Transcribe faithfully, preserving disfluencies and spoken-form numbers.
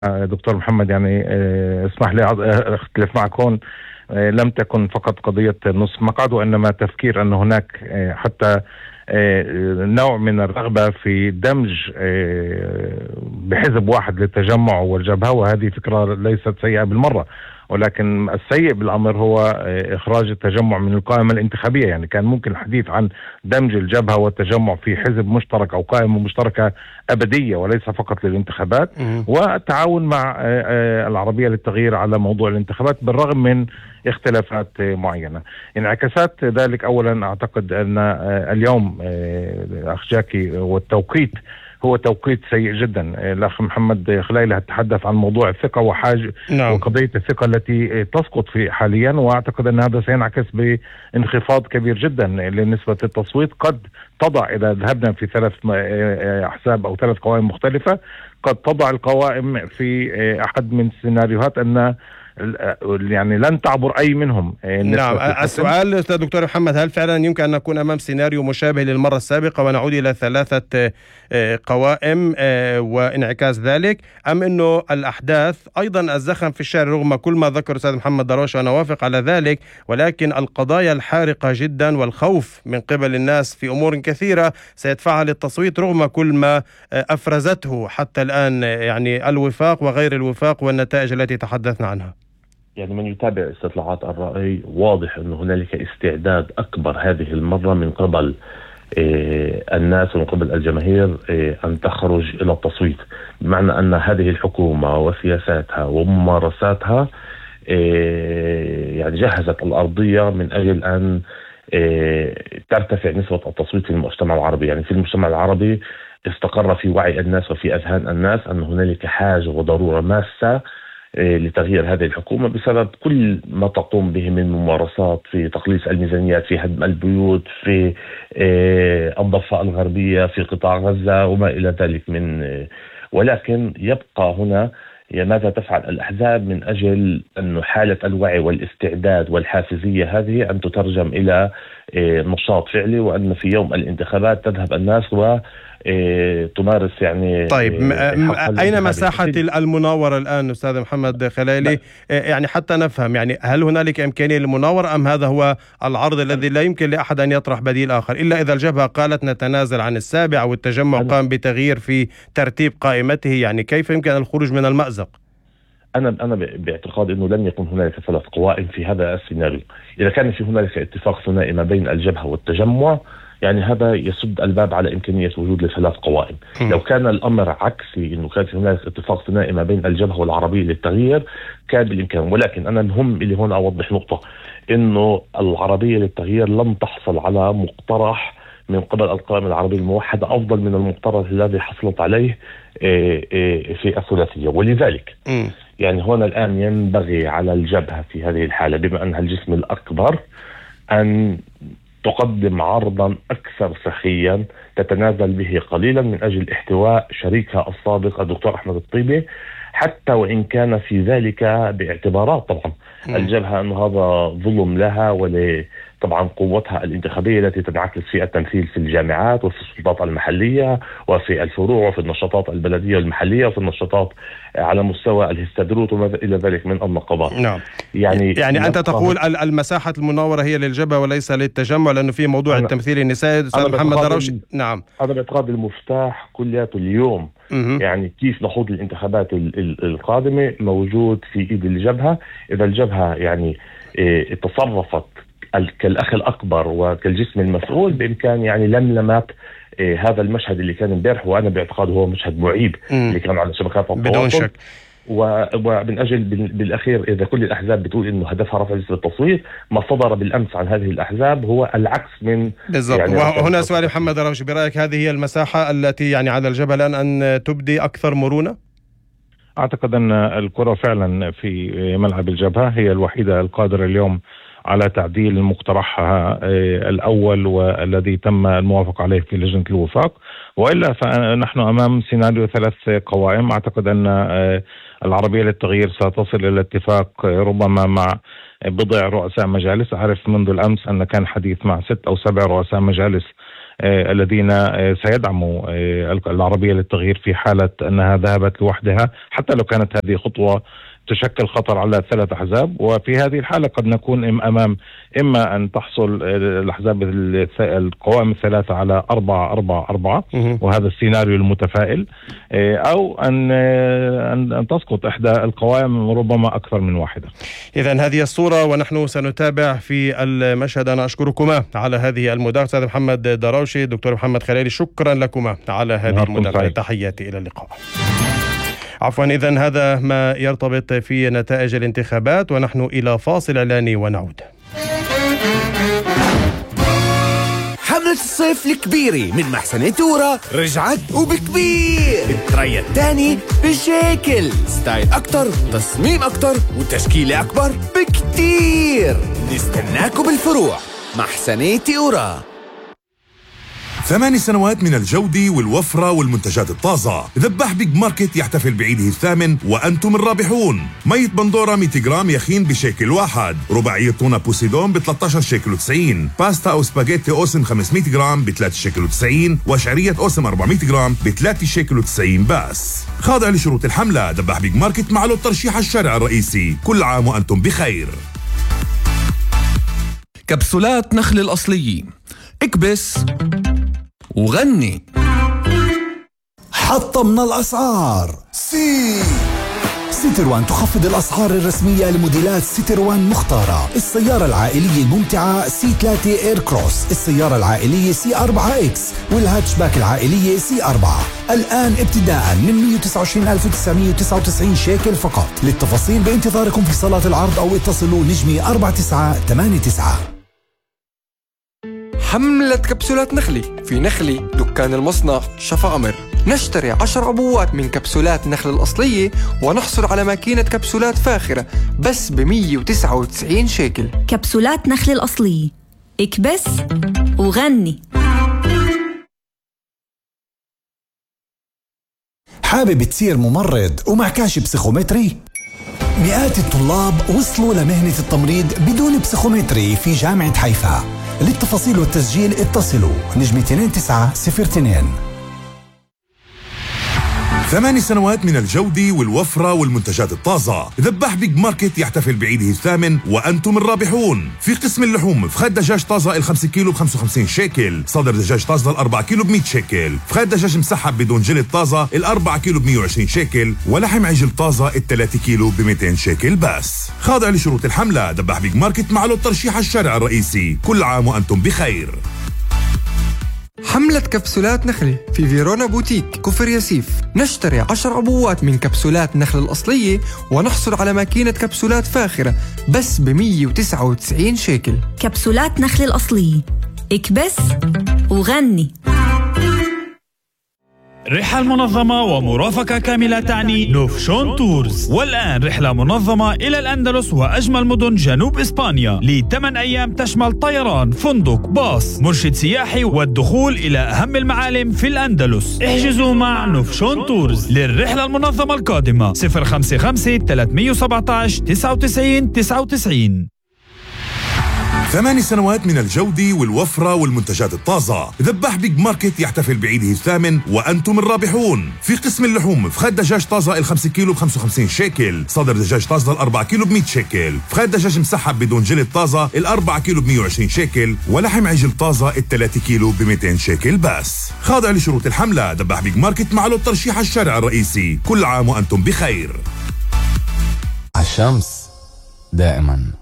دكتور محمد، يعني آه، اسمح لي أع- اختلف معك هون. آه، لم تكن فقط قضية نصف مقعد، وإنما تفكير أن هناك آه، حتى آه، نوع من الرغبة في دمج آه، بحزب واحد للتجمع والجبهة، وهذه فكرة ليست سيئة بالمرة. ولكن السيء بالأمر هو آه، إخراج التجمع من القائمة الانتخابية. يعني كان ممكن الحديث عن دمج الجبهة والتجمع في حزب مشترك أو قائمة مشتركة أبدية وليس فقط للانتخابات، مهم. والتعاون مع آه، آه، العربية للتغيير على موضوع الانتخابات بالرغم من اختلافات آه، معينة. انعكاسات ذلك أولا أعتقد أن آه، اليوم آه، أخ جاكي والتوقيت هو توقيت سيء جدا. آه، الأخ محمد خليل تحدث عن موضوع الثقة وحاجة نعم. وقضية الثقة التي آه، تسقط في حاليا، وأعتقد أن هذا سينعكس بانخفاض كبير جدا لنسبة التصويت. قد تضع، إذا ذهبنا في ثلاث م- آه، آه، أحزاب أو ثلاث قوائم مختلفة، قد تضع القوائم في آه، أحد من السيناريوهات أن ال- يعني لن تعبر أي منهم آه، نعم، نسبة الحسم. السؤال أستاذ دكتور محمد، هل فعلا يمكن أن نكون أمام سيناريو مشابه للمرة السابقة ونعود إلى ثلاثة آه، قوائم آه، وانعكاس ذلك، أم أنه الأحداث أيضا الزخم في الشارع رغم كل ما ذكر أستاذ محمد درويش وأنا وافق على ذلك، ولكن القضايا الحارقة جدا والخوف من قبل الناس في أمور كثيرة سيدفعها للتصويت رغم كل ما آه، أفرزته حتى الآن، آه، يعني الوفاق وغير الوفاق والنتائج التي تحدثنا عنها؟ يعني من يتابع استطلاعات الرأي واضح أن هنالك استعداد أكبر هذه المرة من قبل آه، الناس ومن قبل الجماهير آه، أن تخرج إلى التصويت، بمعنى أن هذه الحكومة وسياساتها وممارساتها آه، يعني جهزت الأرضية من أجل أن آه، ترتفع نسبة التصويت في المجتمع العربي. يعني في المجتمع العربي استقر في وعي الناس وفي أذهان الناس أن هنالك حاجة وضرورة ماسة آه، لتغيير هذه الحكومة بسبب كل ما تقوم به من ممارسات في تقليص الميزانيات، في هدم البيوت، في آه، الضفة الغربية، في قطاع غزة وما إلى ذلك من آه، ولكن يبقى هنا هي ماذا تفعل الأحزاب من أجل أن حالة الوعي والاستعداد والحافزية هذه أن تترجم إلى آه، نشاط فعلي، وأن في يوم الانتخابات تذهب الناس و آه، تمارس يعني طيب، م- آه، م- حقها أين الانتخابي. مساحة المناورة الآن أستاذ محمد خليلي؟ آه، يعني حتى نفهم، يعني هل هنالك إمكانية للمناورة أم هذا هو العرض الذي لا يمكن لأحد أن يطرح بديل آخر إلا إذا الجبهة قالت نتنازل عن السابع أو التجمع أنا قام بتغيير في ترتيب قائمته؟ يعني كيف يمكن الخروج من المأزق؟ أنا أنا باعتقاد أنه لن يكون هنالك ثلاث قوائم في هذا السيناريو. إذا كان في هنالك اتفاق ثنائي ما بين الجبهة والتجمع، يعني هذا يسد الباب على إمكانية وجود لثلاث قوائم. لو كان الأمر عكسي، أنه كان في هنالك اتفاق ثنائي ما بين الجبهة والعربية للتغيير، كان بالإمكان. ولكن أنا المهم اللي هون أوضح نقطة، أنه العربية للتغيير لم تحصل على مقترح من قبل القائمة العربية الموحدة أفضل من المقترح الذي حصلت عليه آه، آه، في الثلاثية. ولذلك مم. يعني هنا الآن ينبغي على الجبهة في هذه الحالة بما أنها الجسم الأكبر أن تقدم عرضا أكثر سخيا تتنازل به قليلا من أجل احتواء شريكها السابق الدكتور أحمد الطيبي، حتى وإن كان في ذلك باعتبارات طبعا مم. الجبهة أن هذا ظلم لها ول طبعا قوتها الانتخابية التي تنعكس في التمثيل في الجامعات وفي السلطات المحلية وفي الفروع وفي النشاطات البلدية والمحلية وفي النشاطات على مستوى الهستادروت وما إلى ذلك من النقابات. نعم. يعني يعني أنت يبقى- تقول ال- المساحة المناورة هي للجبهة وليس للتجمع، لأنه في موضوع أنا التمثيل النسائي أنا أستاذ محمد باعتقاد درويش. ال- نعم. أنا باعتقاد المفتاح كلياته اليوم مهم. يعني كيف نخوض الانتخابات ال- ال- القادمة موجود في إيد الجبهة. إذا الجبهة يعني إيه، تصرفت ال- كالأخ الأكبر وكالجسم المسؤول، بإمكان يعني لملمة إيه، هذا المشهد اللي كان امبارح، وأنا باعتقاد هو مشهد معيب مم. اللي كان على شبكات بدون التواصل. شك. و- ومن أجل بال- بالأخير إذا كل الأحزاب بتقول إنه هدفها رفع نسبة التصويت، ما صدر بالأمس عن هذه الأحزاب هو العكس من بالضبط. يعني وهنا سؤال محمد درويش، برأيك هذه هي المساحة التي يعني على الجبهة الآن أن تبدي أكثر مرونة؟ أعتقد أن الكرة فعلا في ملعب الجبهة، هي الوحيدة القادرة اليوم على تعديل مقترحها آه، الأول والذي تم الموافقة عليه في لجنة الوفاق. وإلا فنحن أمام سيناريو ثلاث قوائم. أعتقد أن آه، العربية للتغيير ستصل إلى اتفاق آه، ربما مع بضع رؤساء مجالس. أعرف منذ الأمس أن كان حديث مع ست أو سبع رؤساء مجالس الذين سيدعموا العربية للتغيير في حالة أنها ذهبت لوحدها، حتى لو كانت هذه خطوة تشكل خطر على ثلاث أحزاب. وفي هذه الحالة قد نكون أمام إما أن تحصل الأحزاب القوائم الثلاثة على أربعة أربعة أربعة، وهذا السيناريو المتفائل، أو أن أن تسقط إحدى القوائم ربما أكثر من واحدة. إذن هذه الصورة ونحن سنتابع في المشهد. أنا أشكركما على هذه المداخلة أستاذ محمد دراوشي، دكتور محمد خليلي، شكرا لكما على هذه المداخلة. تحياتي، إلى اللقاء. عفوا، إذن هذا ما يرتبط في نتائج الانتخابات، ونحن إلى فاصل إعلاني ونعود. حملة الصيف الكبيرة من محسن تورا رجعت وبكبير. التري الثاني بشكل ستايل أكتر، تصميم أكتر، وتشكيلة أكبر بكتير. نستناكم بالفروع. محسن تورا. ثماني سنوات من الجودة والوفرة والمنتجات الطازة. ذباح بيج ماركت يحتفل بعيده الثامن وأنتم الرابحون. مية بندورة مئة جرام يخين بشكل واحد، رباعية تونة بوسيدون ب ثلاثة عشر شيكل وتسعين، باستا أو سباجيتي أوسم خمسمئة جرام ب ثلاثة شيكل وتسعين، وشعرية أوسم أربعمئة جرام ب ثلاثة شيكل وتسعين بس. خاضع لشروط الحملة. ذباح بيج ماركت مع له الترشيح الشارع الرئيسي. كل عام وأنتم بخير. كبسولات نخل الأصلية، اكبس وغني. حطمنا الأسعار. سي سيتروان تخفض الأسعار الرسمية لموديلات سيتروان مختارة. السيارة العائلية الممتعة سي ثلاثة إير كروس، السيارة العائلية سي أربعة إكس، والهاتشباك العائلية سي أربعة، الآن ابتداء من مئة وتسعة وعشرين ألف وتسعمئة وتسعة وتسعين شيكل فقط. للتفاصيل بانتظاركم في صالات العرض أو اتصلوا نجمي أربعة تسعة ثمانية تسعة. حملة كبسولات نخلي في نخلي دكان المصنع شفا أمر. نشتري عشر عبوات من كبسولات نخل الأصلية ونحصل على ماكينة كبسولات فاخرة بس ب مئة وتسعة وتسعين شيكل. كبسولات نخل الأصلية، اكبس وغني. حابب تصير ممرض ومعكاش بسيخومتري؟ مئات الطلاب وصلوا لمهنة التمريض بدون بسيخومتري في جامعة حيفا. للتفاصيل والتسجيل اتصلوا نجمة اثنين تسعة صفر اثنين. ثماني سنوات من الجودة والوفرة والمنتجات الطازة. ذباح بيج ماركت يحتفل بعيده الثامن وأنتم الرابحون. في قسم اللحوم فخاد دجاج طازة الخمسة كيلو بخمسة وخمسين شيكل، صدر دجاج طازة الأربعة كيلو بمئة شيكل، فخاد دجاج مسحب بدون جلد طازة الأربعة كيلو بمئة وعشرين شيكل، ولحم عجل طازة الثلاثة كيلو بمئتين شيكل بس. خاضع لشروط الحملة. ذباح بيج ماركت مع له الترشيح الشارع الرئيسي. كل عام وأنتم بخير. حملة كبسولات نخلي في فيرونا بوتيك كفر ياسيف. نشتري عشر عبوات من كبسولات نخل الأصلية ونحصل على ماكينة كبسولات فاخرة بس ب مئة وتسعة وتسعين شيكل. كبسولات نخل الأصلية، اكبس وغني. رحلة منظمة ومرافقة كاملة تعني نوفشون تورز. والآن رحلة منظمة إلى الأندلس وأجمل مدن جنوب إسبانيا لثمان أيام تشمل طيران، فندق، باص، مرشد سياحي والدخول إلى أهم المعالم في الأندلس. احجزوا مع نوفشون تورز للرحلة المنظمة القادمة صفر خمسة خمسة ثلاثمئة وسبعة عشر تسعة وتسعين تسعة وتسعين. ثماني سنوات من الجودة والوفرة والمنتجات الطازة. ذباح بيج ماركت يحتفل بعيده الثامن وأنتم الرابحون. في قسم اللحوم فخاد دجاج طازة الخمسة كيلو بخمسة وخمسين شيكل، صدر دجاج طازة الأربعة كيلو بمئة شيكل، فخاد دجاج مسحب بدون جلد طازة الأربعة كيلو بمئة وعشرين شيكل، ولحم عجل طازة الثلاثة كيلو بمئتين شيكل بس. خاضع لشروط الحملة. ذباح بيج ماركت مع له الترشيح الشارع الرئيسي. كل عام وأنتم بخير. الشمس دائما